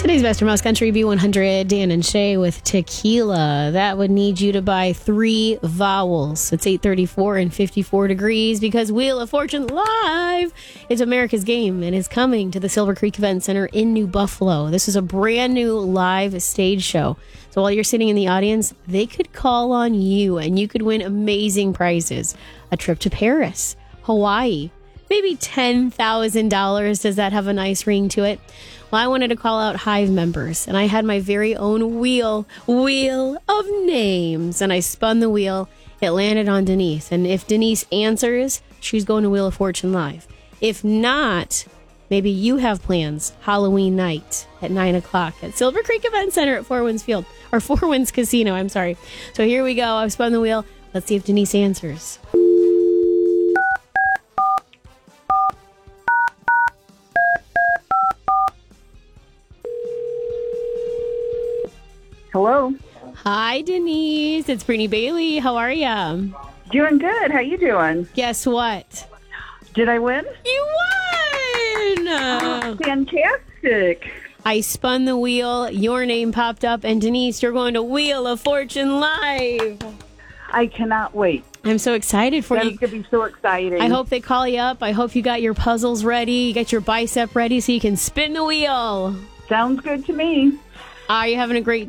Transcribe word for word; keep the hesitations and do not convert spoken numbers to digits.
Today's Best from Mouse Country B one hundred, Dan and Shay with tequila. That would need you to buy three vowels. It's eight thirty-four and fifty-four degrees because Wheel of Fortune Live is America's game and is coming to the Silver Creek Event Center in New Buffalo. This is a brand new live stage show. So while you're sitting in the audience, they could call on you and you could win amazing prizes. A trip to Paris, Hawaii, maybe ten thousand dollars. Does that have a nice ring to it? Well, I wanted to call out Hive members, and I had my very own wheel, wheel of names, and I spun the wheel. It landed on Denise, and if Denise answers, she's going to Wheel of Fortune Live. If not, maybe you have plans Halloween night at nine o'clock at Silver Creek Event Center at Four Winds Field, or Four Winds Casino, I'm sorry. So here we go. I've spun the wheel. Let's see if Denise answers. Hello. Hi, Denise. It's Brittany Bailey. How are you? Doing good. How you doing? Guess what? Did I win? You won! Fantastic. I spun the wheel. Your name popped up. And Denise, you're going to Wheel of Fortune Live. I cannot wait. I'm so excited for That's you. going to be so exciting. I hope they call you up. I hope you got your puzzles ready. You got your bicep ready so you can spin the wheel. Sounds good to me. Are you having a great day?